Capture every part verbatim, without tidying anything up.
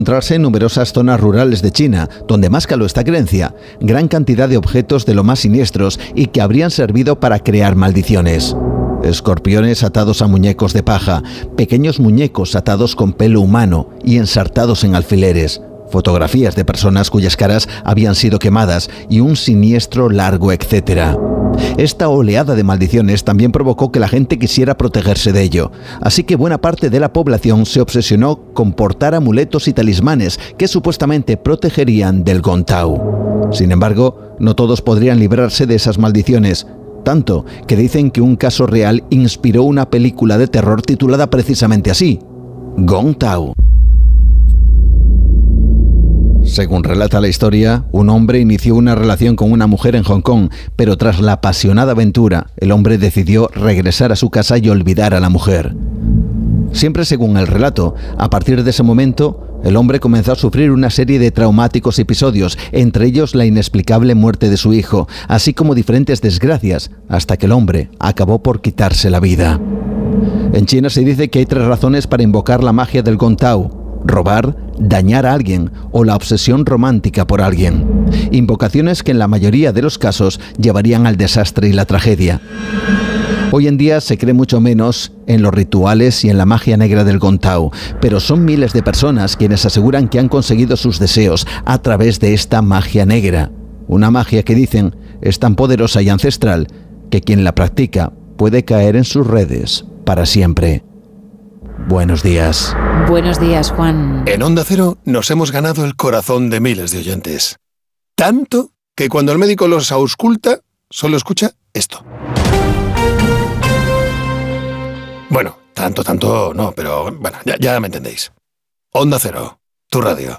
encontrarse en numerosas zonas rurales de China, donde más caló esta creencia, gran cantidad de objetos de lo más siniestros y que habrían servido para crear maldiciones. Escorpiones atados a muñecos de paja, pequeños muñecos atados con pelo humano y ensartados en alfileres, fotografías de personas cuyas caras habían sido quemadas y un siniestro largo etcétera. Esta oleada de maldiciones también provocó que la gente quisiera protegerse de ello, así que buena parte de la población se obsesionó con portar amuletos y talismanes que supuestamente protegerían del Gontao. Sin embargo, no todos podrían librarse de esas maldiciones, tanto que dicen que un caso real inspiró una película de terror titulada precisamente así, Gontao. Según relata la historia, un hombre inició una relación con una mujer en Hong Kong, pero tras la apasionada aventura, el hombre decidió regresar a su casa y olvidar a la mujer. Siempre según el relato, a partir de ese momento, el hombre comenzó a sufrir una serie de traumáticos episodios, entre ellos la inexplicable muerte de su hijo, así como diferentes desgracias, hasta que el hombre acabó por quitarse la vida. En China se dice que hay tres razones para invocar la magia del Gontao: robar, dañar a alguien o la obsesión romántica por alguien. Invocaciones que en la mayoría de los casos llevarían al desastre y la tragedia. Hoy en día se cree mucho menos en los rituales y en la magia negra del Gontao, pero son miles de personas quienes aseguran que han conseguido sus deseos a través de esta magia negra. Una magia que dicen es tan poderosa y ancestral que quien la practica puede caer en sus redes para siempre. Buenos días. Buenos días, Juan. En Onda Cero nos hemos ganado el corazón de miles de oyentes. Tanto que cuando el médico los ausculta, solo escucha esto. Bueno, tanto, tanto no, pero bueno, ya, ya me entendéis. Onda Cero, tu radio.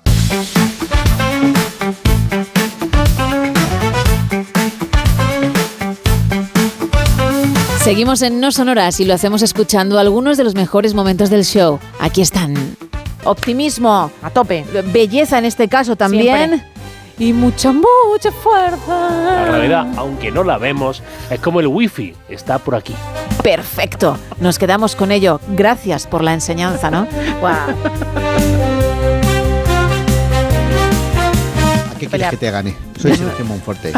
Seguimos en No Sonoras y lo hacemos escuchando algunos de los mejores momentos del show. Aquí están. Optimismo, a tope. Belleza en este caso también. Siempre. Y mucha, mucha fuerza. La gravedad, aunque no la vemos, es como el wifi, está por aquí. Perfecto. Nos quedamos con ello. Gracias por la enseñanza, ¿no? Wow. ¿A qué quieres que te gane? Soy Sergio Monforte.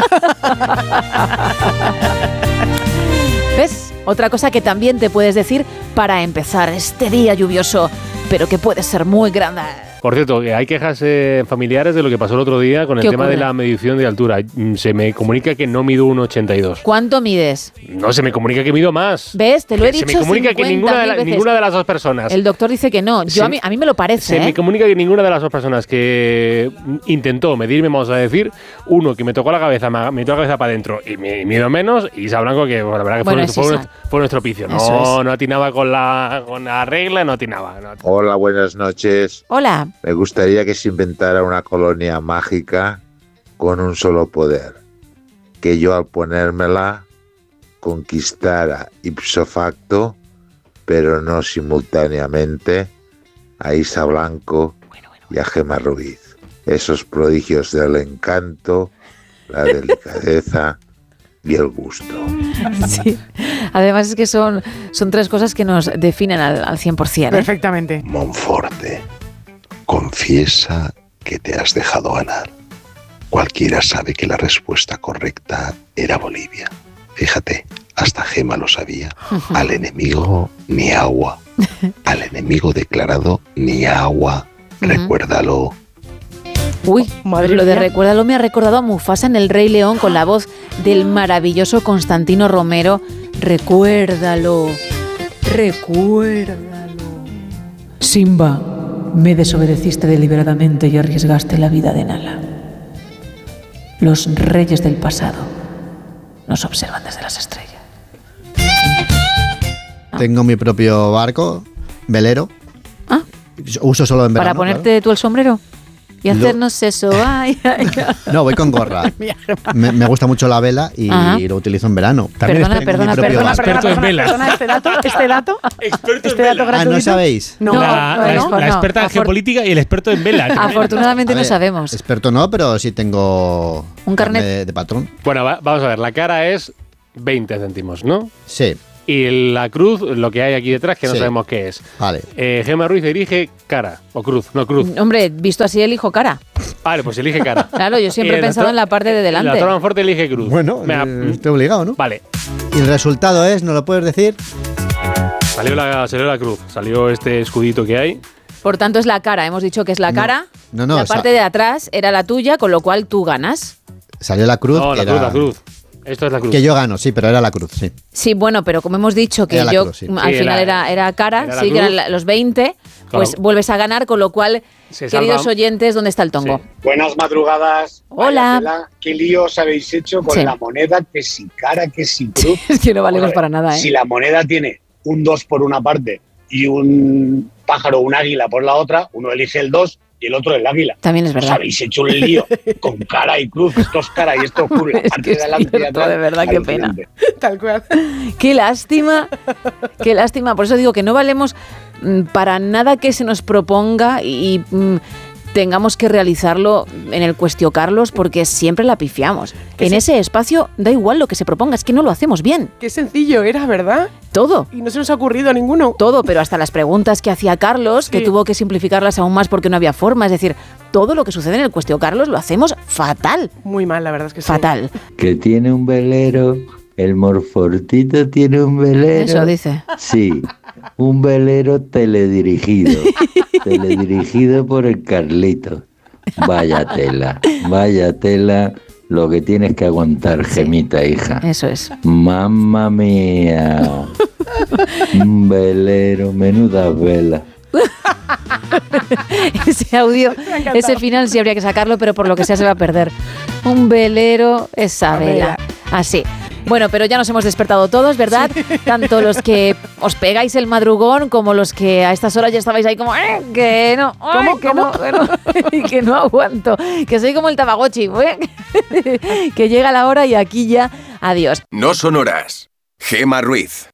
¿Ves? Otra cosa que también te puedes decir para empezar este día lluvioso, pero que puede ser muy grande. Por cierto, hay quejas eh, familiares de lo que pasó el otro día con el tema ocurre? de la medición de altura. Se me comunica que no mido uno ochenta y dos. ¿Cuánto mides? No, se me comunica que mido más. ¿Ves? Te lo he dicho. Se me comunica que ninguna de, la, ninguna de las dos personas. El doctor dice que no. Yo se, a, mí, a mí me lo parece. Se ¿eh? me comunica que ninguna de las dos personas que intentó medirme, vamos a decir, uno que me tocó la cabeza, me metió la cabeza para adentro y me mido menos, y Isa Blanco, que bueno, la verdad que bueno, fue, nuestro, fue, fue nuestro picio. No, es. no atinaba con la, con la regla, no atinaba, no atinaba. Hola, buenas noches. Hola. Me gustaría que se inventara una colonia mágica con un solo poder, que yo al ponérmela conquistara ipso facto, pero no simultáneamente, a Isa Blanco y a Gemma Ruiz. Esos prodigios del encanto, la delicadeza y el gusto. Sí. Además es que son, son tres cosas que nos definen al, al cien por ciento. ¿eh? Perfectamente. Monforte, confiesa que te has dejado ganar. Cualquiera sabe que la respuesta correcta era Bolivia. Fíjate, hasta Gemma lo sabía. Al enemigo, ni agua. Al enemigo declarado, ni agua. Recuérdalo. Uy, Madre lo de mía. Recuérdalo me ha recordado a Mufasa en El Rey León con la voz del maravilloso Constantino Romero. Recuérdalo, recuérdalo. Simba, me desobedeciste deliberadamente y arriesgaste la vida de Nala. Los reyes del pasado nos observan desde las estrellas. ¿No? Tengo mi propio barco, velero. ¿Ah? Uso solo en verano. ¿Para ponerte claro. tú el sombrero? Y hacernos lo... eso. Ay, ay, ay. No, voy con gorra. me, me gusta mucho la vela y Ajá. lo utilizo en verano. También perdona, perdona, perdona, experto en velas. Perdona, este dato, este dato, experto este dato gratuito. Ah, ¿no sabéis? No, la, no, la, no, la no. experta en geopolítica y el experto en velas. Afortunadamente ver, no sabemos. Experto no, pero sí tengo un carnet de, de patrón. Bueno, va, vamos a ver, la cara es veinte céntimos, ¿no? Sí. Y la cruz, lo que hay aquí detrás, que no Sí. sabemos qué es. Vale. Eh, Gemma Ruiz elige cara, o cruz, no cruz. Hombre, visto así, elijo cara. Vale, pues elige cara. Claro, yo siempre Y he pensado Tro- en la parte de delante. La Troman Forte elige cruz. Bueno, Venga, eh, estoy obligado, ¿no? Vale, Y el resultado es, ¿no lo puedes decir? salió la, salió la cruz, salió este escudito que hay. Por tanto, es la cara. Hemos dicho que es la No. cara. No, no, La o sea- parte de atrás era la tuya, con lo cual tú ganas. Salió la cruz. No, la que cruz, era- la cruz. Esto es la cruz. Que yo gano, sí, pero era la cruz, sí. Sí, bueno, pero como hemos dicho que Era la yo cruz, sí. al Sí, final era- era, era cara, era la sí, que cruz. eran la- los veinte, pues Claro. vuelves a ganar, con lo cual, Se queridos salva. oyentes, ¿dónde está el tongo? Sí. Buenas madrugadas. Hola. Vaya tela, ¿qué lío os habéis hecho con Sí. la moneda? Que si cara, que si cruz. Es que no valemos Vamos a ver, para nada, ¿eh? Si la moneda tiene un dos por una parte y un pájaro, un águila por la otra, uno elige el dos y el otro el águila. También es Os verdad. habéis hecho un lío con cara y cruz. Esto es cara y esto es cruz. La Es parte que de es adelante y cierto, atrás, de verdad, qué pena. alucinante. Tal cual. Qué lástima, qué lástima. Por eso digo que no valemos mm, para nada que se nos proponga y mm, tengamos que realizarlo en el Cuestio Carlos, porque siempre la pifiamos. En sí. ese espacio da igual lo que se proponga, es que no lo hacemos bien. Qué sencillo era, ¿verdad? Todo. Y no se nos ha ocurrido a ninguno. Todo, pero hasta las preguntas que hacía Carlos, que Sí. tuvo que simplificarlas aún más porque no había forma. Es decir, todo lo que sucede en el Cuestio Carlos lo hacemos fatal. Muy mal, la verdad es que sí. Fatal. Que tiene un velero, el Morfortito tiene un velero. Eso dice. Sí, un velero teledirigido. teledirigido por el Carlito. Vaya tela, vaya tela, lo que tienes que aguantar, Gemita, hija. Eso es. Mamma mía. Un velero, menuda vela. Ese audio, ese final sí habría que sacarlo, pero por lo que sea se va a perder. Un velero, esa vela. Así. Bueno, pero ya nos hemos despertado todos, ¿verdad? Tanto los que os pegáis el madrugón como los que a estas horas ya estabais ahí como "Eh, que no, ay, ¿Cómo? que ¿Cómo? no, que no, y que no aguanto, que soy como el Tamagotchi, ¿eh? Que llega la hora y aquí ya adiós. No son horas. Gemma Ruiz.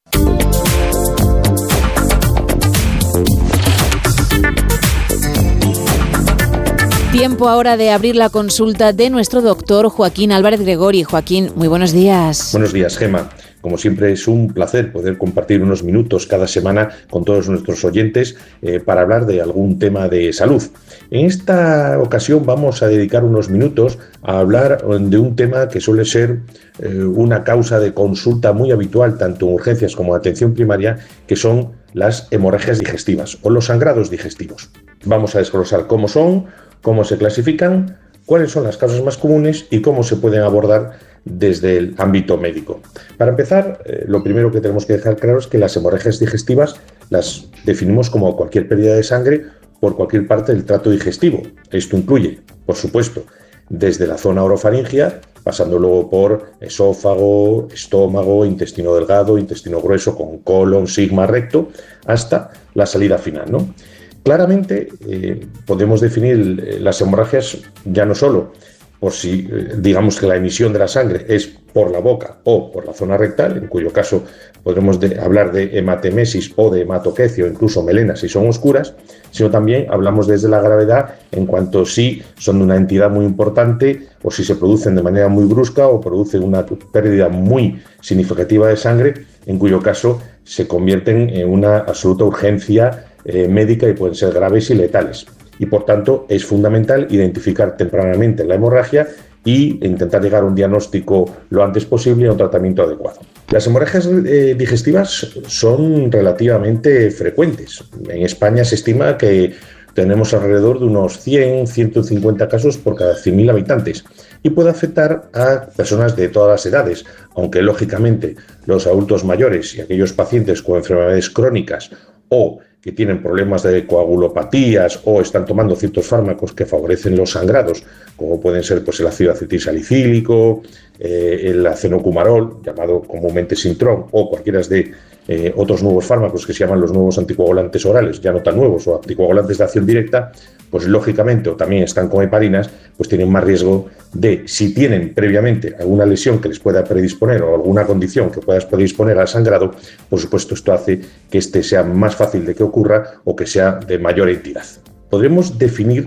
Tiempo ahora de abrir la consulta de nuestro doctor Joaquín Álvarez Gregori. Joaquín, muy buenos días. Buenos días, Gemma. Como siempre es un placer poder compartir unos minutos cada semana con todos nuestros oyentes eh, para hablar de algún tema de salud. En esta ocasión vamos a dedicar unos minutos a hablar de un tema que suele ser eh, una causa de consulta muy habitual tanto en urgencias como en atención primaria, que son las hemorragias digestivas o los sangrados digestivos. Vamos a desglosar cómo son, cómo se clasifican, cuáles son las causas más comunes y cómo se pueden abordar desde el ámbito médico. Para empezar, eh, lo primero que tenemos que dejar claro es que las hemorragias digestivas las definimos como cualquier pérdida de sangre por cualquier parte del tracto digestivo. Esto incluye, por supuesto, desde la zona orofaringia, pasando luego por esófago, estómago, intestino delgado, intestino grueso con colon, sigma, recto, hasta la salida final, ¿no? Claramente eh, podemos definir eh, las hemorragias ya no solo por si eh, digamos que la emisión de la sangre es por la boca o por la zona rectal, en cuyo caso podremos de, hablar de hematemesis o de hematoquecio, incluso melenas si son oscuras, sino también hablamos desde la gravedad en cuanto si son de una entidad muy importante o si se producen de manera muy brusca o producen una pérdida muy significativa de sangre, en cuyo caso se convierten en una absoluta urgencia eh, médica y pueden ser graves y letales. Y por tanto es fundamental identificar tempranamente la hemorragia y intentar llegar a un diagnóstico lo antes posible y a un tratamiento adecuado. Las hemorragias eh, digestivas son relativamente frecuentes. En España se estima que tenemos alrededor de unos cien a ciento cincuenta casos por cada cien mil habitantes y puede afectar a personas de todas las edades, aunque lógicamente los adultos mayores y aquellos pacientes con enfermedades crónicas o que tienen problemas de coagulopatías o están tomando ciertos fármacos que favorecen los sangrados, como pueden ser pues, el ácido acetilsalicílico, eh, el acenocumarol, llamado comúnmente Sintrom, o cualquiera de eh, otros nuevos fármacos que se llaman los nuevos anticoagulantes orales, ya no tan nuevos, o anticoagulantes de acción directa, pues lógicamente, o también están con heparinas, pues tienen más riesgo de, si tienen previamente alguna lesión que les pueda predisponer o alguna condición que pueda predisponer al sangrado, por supuesto esto hace que este sea más fácil de que ocurra o que sea de mayor entidad. Podremos definir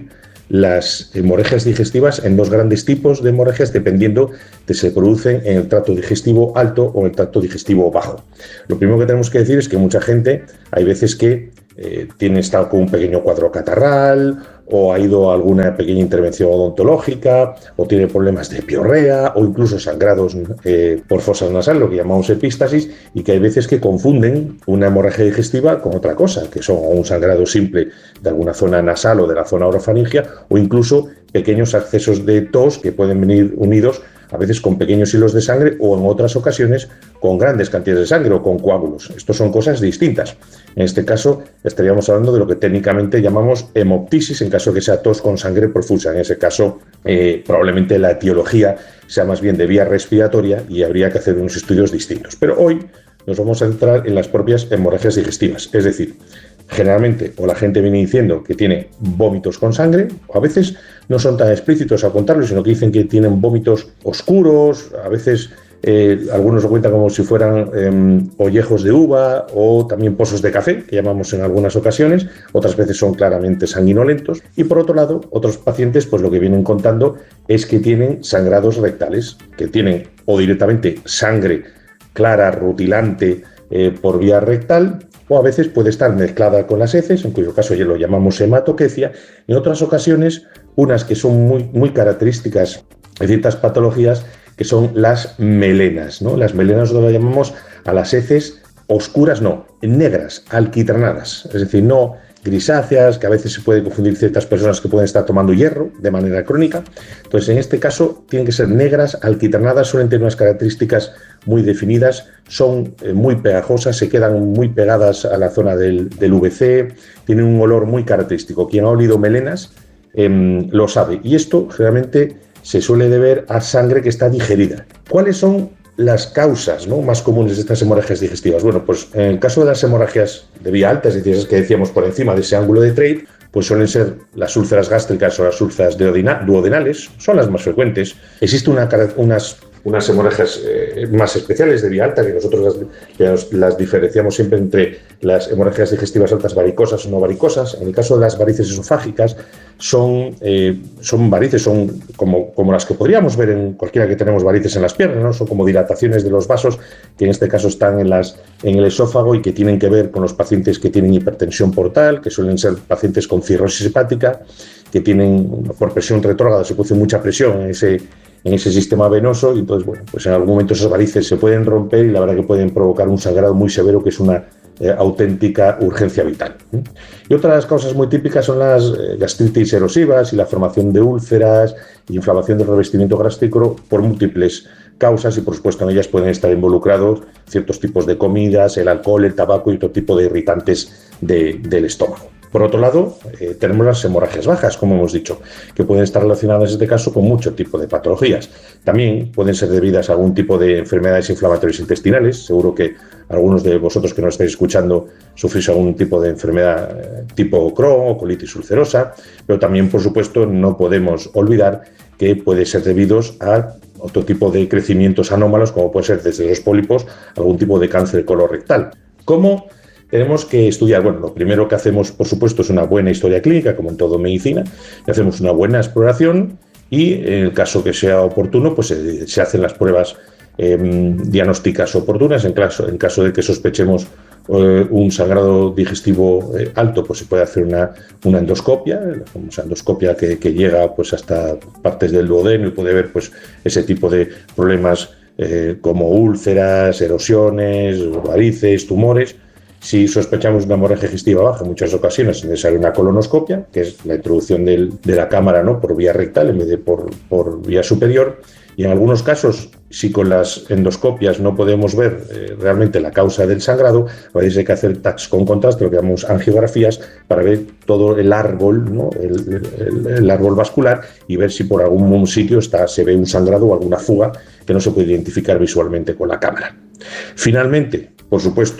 las hemorragias digestivas en dos grandes tipos de hemorragias dependiendo de si se producen en el tracto digestivo alto o en el tracto digestivo bajo. Lo primero que tenemos que decir es que mucha gente, hay veces que eh, tiene estado con un pequeño cuadro catarral o ha ido a alguna pequeña intervención odontológica o tiene problemas de piorrea o incluso sangrados eh, por fosas nasales, lo que llamamos epístasis, y que hay veces que confunden una hemorragia digestiva con otra cosa, que son un sangrado simple de alguna zona nasal o de la zona orofaringia o incluso pequeños accesos de tos que pueden venir unidos a veces con pequeños hilos de sangre o en otras ocasiones con grandes cantidades de sangre o con coágulos. Estos son cosas distintas. En este caso estaríamos hablando de lo que técnicamente llamamos hemoptisis en caso de que sea tos con sangre profusa. En ese caso eh, probablemente la etiología sea más bien de vía respiratoria y habría que hacer unos estudios distintos. Pero hoy nos vamos a centrar en las propias hemorragias digestivas, es decir, generalmente o la gente viene diciendo que tiene vómitos con sangre, o a veces no son tan explícitos al contarlo, sino que dicen que tienen vómitos oscuros, a veces eh, algunos lo cuentan como si fueran eh, ollejos de uva o también pozos de café, que llamamos en algunas ocasiones, otras veces son claramente sanguinolentos, y por otro lado, otros pacientes pues lo que vienen contando es que tienen sangrados rectales, que tienen o directamente sangre clara, rutilante eh, por vía rectal, o a veces puede estar mezclada con las heces, en cuyo caso ya lo llamamos hematoquecia. En otras ocasiones, unas que son muy, muy características de ciertas patologías, que son las melenas, ¿no? Las melenas lo llamamos a las heces oscuras, no, negras, alquitranadas, es decir, no grisáceas, que a veces se puede confundir ciertas personas que pueden estar tomando hierro de manera crónica. Entonces, en este caso, tienen que ser negras, alquitranadas, suelen tener unas características muy definidas, son eh, muy pegajosas, se quedan muy pegadas a la zona del, del V C, tienen un olor muy característico. Quien ha olido melenas eh, lo sabe. Y esto generalmente se suele deber a sangre que está digerida. ¿Cuáles son las causas, ¿no?, más comunes de estas hemorragias digestivas? Bueno, pues en el caso de las hemorragias de vía alta, es decir, esas que decíamos por encima de ese ángulo de Treat, pues suelen ser las úlceras gástricas o las úlceras duodenales, son las más frecuentes. Existe una, unas, unas hemorragias eh, más especiales de vía alta, que nosotros las, las diferenciamos siempre entre las hemorragias digestivas altas varicosas o no varicosas. En el caso de las varices esofágicas, son, eh, son varices, son como, como las que podríamos ver en cualquiera que tenemos varices en las piernas, ¿no? Son como dilataciones de los vasos, que en este caso están en, las, en el esófago y que tienen que ver con los pacientes que tienen hipertensión portal, que suelen ser pacientes con cirrosis hepática, que tienen, por presión retrógrada, se produce mucha presión en ese, en ese sistema venoso, y entonces, bueno, pues en algún momento esas varices se pueden romper y la verdad que pueden provocar un sangrado muy severo, que es una Eh, auténtica urgencia vital. Y otra de las causas muy típicas son las eh, gastritis erosivas y la formación de úlceras e inflamación del revestimiento gástrico por múltiples causas, y por supuesto en ellas pueden estar involucrados ciertos tipos de comidas, el alcohol, el tabaco y otro tipo de irritantes de, del estómago. Por otro lado, eh, tenemos las hemorragias bajas, como hemos dicho, que pueden estar relacionadas en este caso con mucho tipo de patologías. También pueden ser debidas a algún tipo de enfermedades inflamatorias intestinales. Seguro que algunos de vosotros que nos estáis escuchando sufrís algún tipo de enfermedad eh, tipo Crohn o colitis ulcerosa, pero también, por supuesto, no podemos olvidar que puede ser debidos a otro tipo de crecimientos anómalos, como puede ser desde los pólipos, algún tipo de cáncer colorectal. ¿Cómo tenemos que estudiar? Bueno, lo primero que hacemos, por supuesto, es una buena historia clínica, como en todo medicina, hacemos una buena exploración y, en el caso que sea oportuno, pues se, se hacen las pruebas eh, diagnósticas oportunas. En caso, en caso de que sospechemos eh, un sangrado digestivo eh, alto, pues se puede hacer una, una endoscopia, la famosa endoscopia que, que llega pues hasta partes del duodeno y puede ver pues ese tipo de problemas eh, como úlceras, erosiones, varices, tumores. Si sospechamos una hemorragia digestiva baja, en muchas ocasiones es necesaria una colonoscopia, que es la introducción del, de la cámara, ¿no?, por vía rectal en vez de por, por vía superior. Y en algunos casos, si con las endoscopias no podemos ver eh, realmente la causa del sangrado, a veces hay que hacer tags con contraste, lo que llamamos angiografías, para ver todo el árbol, ¿no?, el, el, el árbol vascular, y ver si por algún sitio está, se ve un sangrado o alguna fuga que no se puede identificar visualmente con la cámara. Finalmente, por supuesto,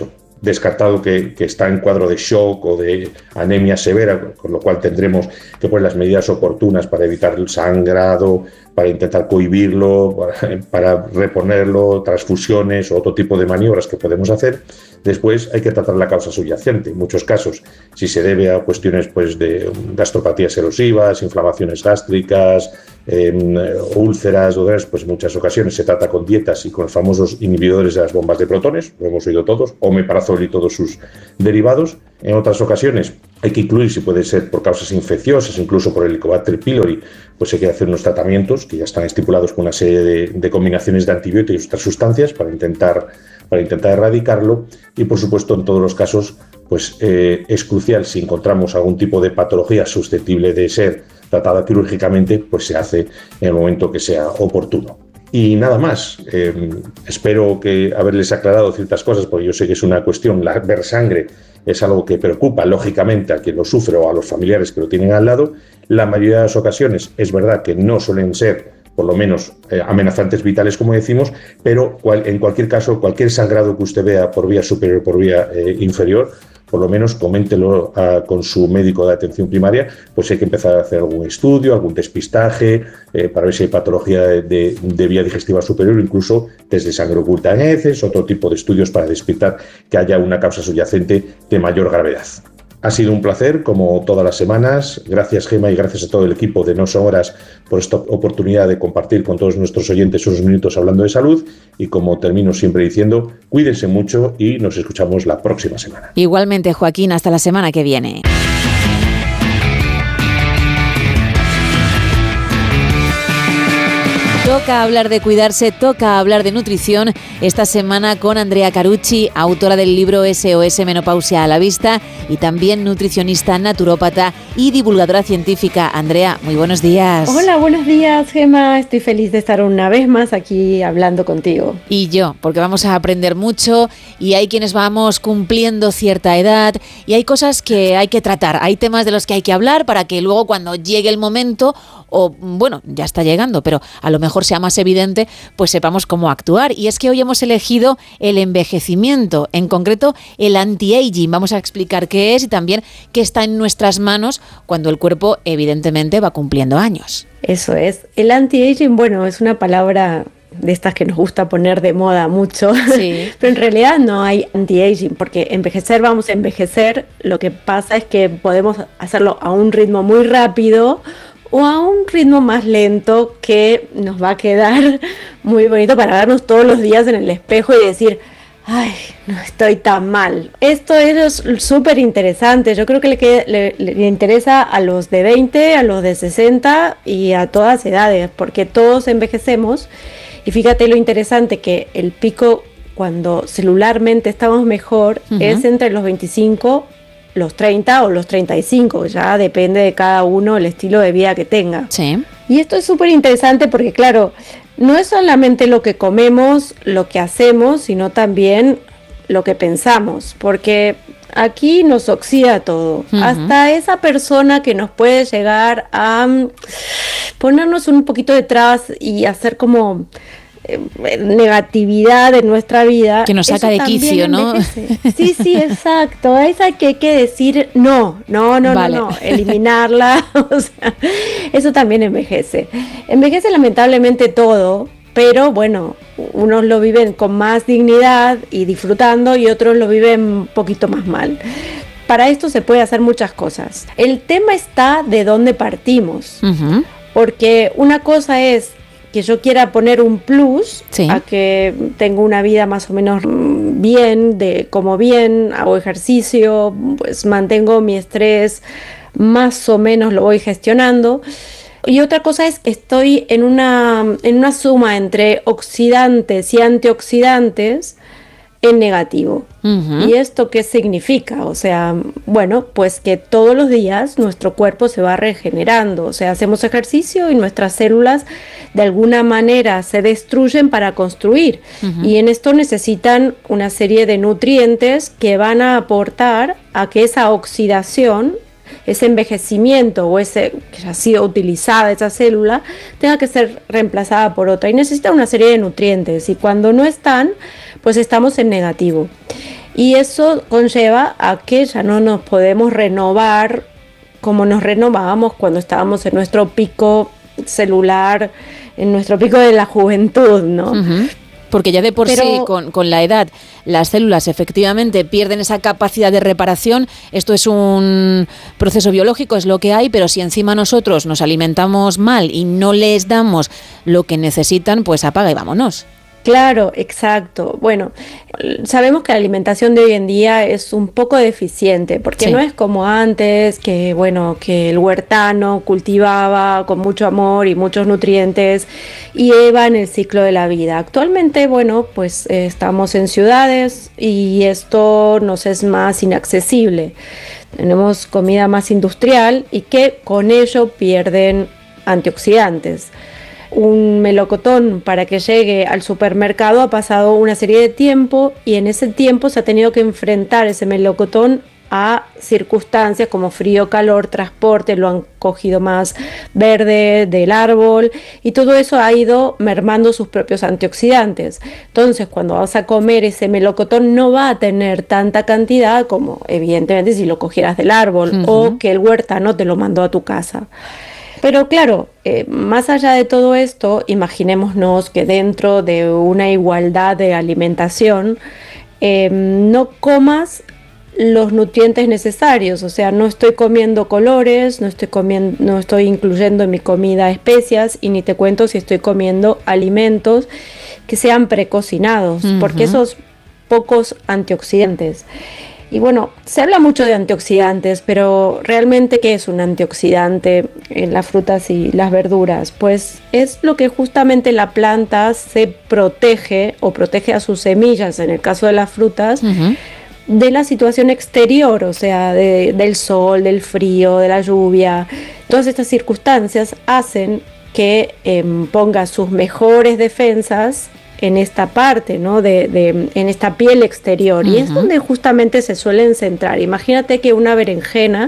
descartado que, que está en cuadro de shock o de anemia severa, con lo cual tendremos que poner las medidas oportunas para evitar el sangrado, para intentar cohibirlo, para, para reponerlo, transfusiones o otro tipo de maniobras que podemos hacer. Después hay que tratar la causa subyacente. En muchos casos, si se debe a cuestiones pues, de gastropatías erosivas, inflamaciones gástricas, eh, úlceras, dolores, pues en muchas ocasiones se trata con dietas y con los famosos inhibidores de las bombas de protones, lo hemos oído todos, omeprazol y todos sus derivados. En otras ocasiones hay que incluir, si puede ser por causas infecciosas, incluso por el Helicobacter pylori, pues hay que hacer unos tratamientos que ya están estipulados con una serie de, de combinaciones de antibióticos y otras sustancias para intentar, para intentar erradicarlo. Y por supuesto, en todos los casos, pues eh, es crucial, si encontramos algún tipo de patología susceptible de ser tratada quirúrgicamente, pues se hace en el momento que sea oportuno. Y nada más, eh, espero que haberles aclarado ciertas cosas, porque yo sé que es una cuestión, la, ver sangre es algo que preocupa lógicamente a quien lo sufre o a los familiares que lo tienen al lado. La mayoría de las ocasiones es verdad que no suelen ser, por lo menos, eh, amenazantes vitales, como decimos, pero cual, en cualquier caso, cualquier sangrado que usted vea por vía superior o por vía eh, inferior, por lo menos coméntelo uh, con su médico de atención primaria, pues hay que empezar a hacer algún estudio, algún despistaje, eh, para ver si hay patología de, de, de vía digestiva superior, incluso test de sangre oculta en heces, otro tipo de estudios para despistar que haya una causa subyacente de mayor gravedad. Ha sido un placer, como todas las semanas. Gracias, Gema, y gracias a todo el equipo de No Son Horas por esta oportunidad de compartir con todos nuestros oyentes unos minutos hablando de salud. Y como termino siempre diciendo, cuídense mucho y nos escuchamos la próxima semana. Igualmente, Joaquín, hasta la semana que viene. Toca hablar de cuidarse, toca hablar de nutrición esta semana con Andrea Carucci, autora del libro S O S Menopausia a la Vista y también nutricionista, naturópata y divulgadora científica. Andrea, muy buenos días. Hola, buenos días, Gema. Estoy feliz de estar una vez más aquí hablando contigo. Y yo, porque vamos a aprender mucho y hay quienes vamos cumpliendo cierta edad y hay cosas que hay que tratar, hay temas de los que hay que hablar para que luego cuando llegue el momento, o bueno, ya está llegando, pero a lo mejor sea más evidente, pues sepamos cómo actuar. Y es que hoy hemos elegido el envejecimiento, en concreto el anti-aging. Vamos a explicar qué es y también qué está en nuestras manos cuando el cuerpo evidentemente va cumpliendo años. Eso es. El anti-aging, bueno, es una palabra de estas que nos gusta poner de moda mucho, sí. Pero en realidad no hay anti-aging, porque envejecer vamos a envejecer. Lo que pasa es que podemos hacerlo a un ritmo muy rápido o a un ritmo más lento que nos va a quedar muy bonito para vernos todos los días en el espejo y decir, ay, no estoy tan mal. Esto es súper interesante. Yo creo que le, le, le interesa a los de veinte, a los de sesenta y a todas edades, porque todos envejecemos. Y fíjate lo interesante que el pico, cuando celularmente estamos mejor, uh-huh. es entre los veinticinco, los treinta o los treinta y cinco, ya depende de cada uno el estilo de vida que tenga. Sí. Y esto es súper interesante porque, claro, no es solamente lo que comemos, lo que hacemos, sino también lo que pensamos, porque aquí nos oxida todo. Uh-huh. Hasta esa persona que nos puede llegar a ponernos un poquito detrás y hacer como negatividad en nuestra vida, que nos saca de quicio, ¿no? Sí, sí, exacto. A esa que hay que decir no, no, no, vale. no, no, eliminarla. O sea, eso también envejece. Envejece lamentablemente todo, pero bueno, unos lo viven con más dignidad y disfrutando y otros lo viven un poquito más mal. Para esto se puede hacer muchas cosas. El tema está de dónde partimos, uh-huh. porque una cosa es que yo quiera poner un plus sí. a que tengo una vida más o menos bien, de como bien, hago ejercicio, pues mantengo mi estrés, más o menos lo voy gestionando. Y otra cosa es que estoy en una, en una suma entre oxidantes y antioxidantes en negativo. Uh-huh. ¿Y esto qué significa? O sea, bueno, pues que todos los días nuestro cuerpo se va regenerando. O sea, hacemos ejercicio y nuestras células de alguna manera se destruyen para construir. Uh-huh. Y en esto necesitan una serie de nutrientes que van a aportar a que esa oxidación, ese envejecimiento o ese que ha sido utilizada esa célula tenga que ser reemplazada por otra y necesita una serie de nutrientes y cuando no están, pues estamos en negativo. Y eso conlleva a que ya no nos podemos renovar como nos renovábamos cuando estábamos en nuestro pico celular, en nuestro pico de la juventud, ¿no? Uh-huh. Porque ya de por Pero, sí, con, con la edad, las células efectivamente pierden esa capacidad de reparación. Esto es un proceso biológico, es lo que hay, pero si encima nosotros nos alimentamos mal y no les damos lo que necesitan, pues apaga y vámonos. Claro, exacto. Bueno, sabemos que la alimentación de hoy en día es un poco deficiente, porque sí. no es como antes, que bueno, que el huertano cultivaba con mucho amor y muchos nutrientes y iba en el ciclo de la vida. Actualmente, bueno, pues eh, estamos en ciudades y esto nos es más inaccesible. Tenemos comida más industrial y que con ello pierden antioxidantes. Un melocotón para que llegue al supermercado ha pasado una serie de tiempo y en ese tiempo se ha tenido que enfrentar ese melocotón a circunstancias como frío, calor, transporte, lo han cogido más verde del árbol y todo eso ha ido mermando sus propios antioxidantes. Entonces, cuando vas a comer ese melocotón no va a tener tanta cantidad como evidentemente si lo cogieras del árbol uh-huh. o que el huertano te lo mandó a tu casa. Pero claro, eh, más allá de todo esto, imaginémonos que dentro de una igualdad de alimentación eh, no comas los nutrientes necesarios, o sea, no estoy comiendo colores, no estoy comiendo, no estoy incluyendo en mi comida especias y ni te cuento si estoy comiendo alimentos que sean precocinados, uh-huh. porque esos pocos antioxidantes. Y bueno, se habla mucho de antioxidantes, pero realmente ¿qué es un antioxidante en las frutas y las verduras? Pues es lo que justamente la planta se protege o protege a sus semillas, en el caso de las frutas, uh-huh. de la situación exterior, o sea, de, del sol, del frío, de la lluvia. Todas estas circunstancias hacen que eh, ponga sus mejores defensas en esta parte, ¿no? de, de, en esta piel exterior, uh-huh. y es donde justamente se suelen centrar. Imagínate que una berenjena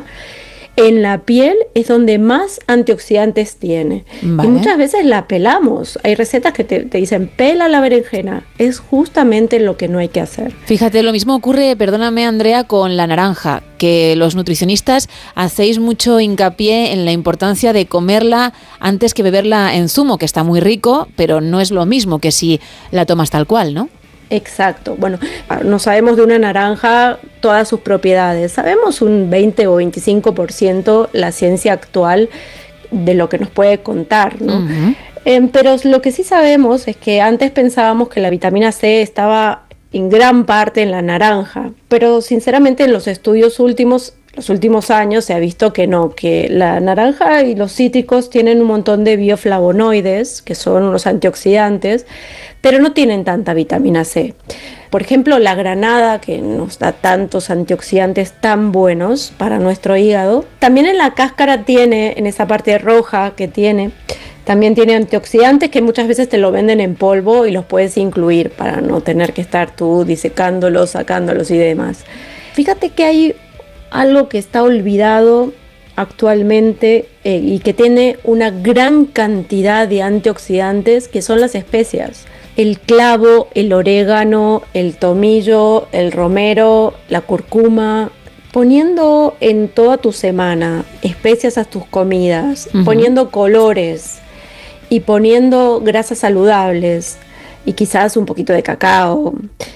en la piel es donde más antioxidantes tiene. Vale. Y muchas veces la pelamos. Hay recetas que te, te dicen, pela la berenjena. Es justamente lo que no hay que hacer. Fíjate, lo mismo ocurre, perdóname Andrea, con la naranja, que los nutricionistas hacéis mucho hincapié en la importancia de comerla antes que beberla en zumo, que está muy rico, pero no es lo mismo que si la tomas tal cual, ¿no? Exacto. Bueno, no sabemos de una naranja todas sus propiedades. Sabemos un veinte o veinticinco por ciento la ciencia actual de lo que nos puede contar, ¿no? Uh-huh. Eh, pero lo que sí sabemos es que antes pensábamos que la vitamina C estaba en gran parte en la naranja, pero sinceramente en los estudios últimos, los últimos años se ha visto que no, que la naranja y los cítricos tienen un montón de bioflavonoides, que son unos antioxidantes, pero no tienen tanta vitamina C. Por ejemplo, la granada, que nos da tantos antioxidantes tan buenos para nuestro hígado, también en la cáscara tiene, en esa parte roja que tiene, también tiene antioxidantes que muchas veces te lo venden en polvo y los puedes incluir para no tener que estar tú disecándolos, sacándolos y demás. Fíjate que hay algo que está olvidado actualmente eh, y que tiene una gran cantidad de antioxidantes, que son las especias. El clavo, el orégano, el tomillo, el romero, la cúrcuma. Poniendo en toda tu semana especias a tus comidas, uh-huh. poniendo colores y poniendo grasas saludables y quizás un poquito de cacao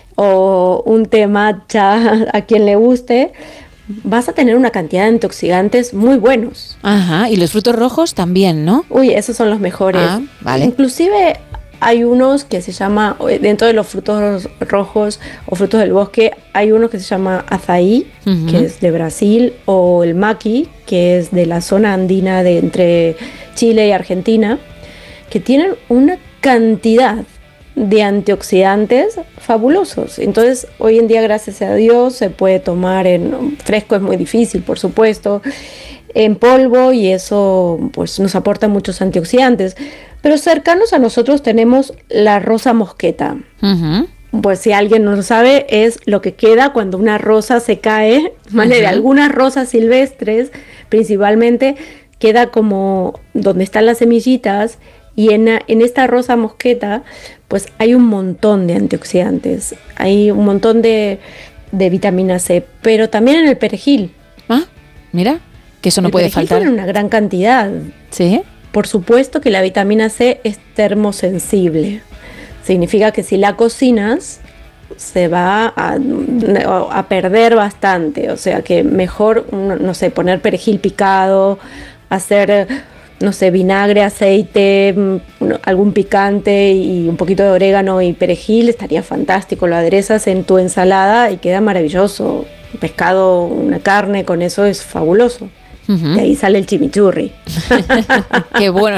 o un té matcha a quien le guste, vas a tener una cantidad de antioxidantes muy buenos. Ajá, y los frutos rojos también, ¿no? Uy, esos son los mejores. Ah, vale. Inclusive hay unos que se llama, dentro de los frutos rojos o frutos del bosque, hay uno que se llama azaí, uh-huh. que es de Brasil, o el maqui, que es de la zona andina de entre Chile y Argentina, que tienen una cantidad de antioxidantes fabulosos. Entonces, hoy en día, gracias a Dios, se puede tomar en fresco, es muy difícil, por supuesto, en polvo, y eso pues nos aporta muchos antioxidantes. Pero cercanos a nosotros tenemos la rosa mosqueta. Uh-huh. Pues si alguien no lo sabe, es lo que queda cuando una rosa se cae, ¿vale? Uh-huh. De algunas rosas silvestres, principalmente, queda como donde están las semillitas, y en, en esta rosa mosqueta, pues hay un montón de antioxidantes, hay un montón de de vitamina C, pero también en el perejil. Ah, mira, que eso no el puede perejil faltar. tiene una gran cantidad. Sí. Por supuesto que la vitamina C es termosensible. Significa que si la cocinas se va a, a perder bastante. O sea que mejor, no sé, poner perejil picado, hacer, no sé, vinagre, aceite, algún picante y un poquito de orégano y perejil, estaría fantástico. Lo aderezas en tu ensalada y queda maravilloso. Un pescado, una carne, con eso es fabuloso. Uh-huh. Y ahí sale el chimichurri. Qué bueno.